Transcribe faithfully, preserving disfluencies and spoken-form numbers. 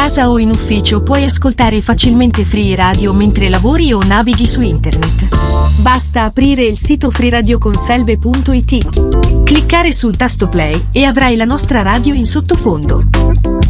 casa o in ufficio puoi ascoltare facilmente Free Radio mentre lavori o navighi su internet. Basta aprire il sito free radio conselve punto it, cliccare sul tasto play e avrai la nostra radio in sottofondo.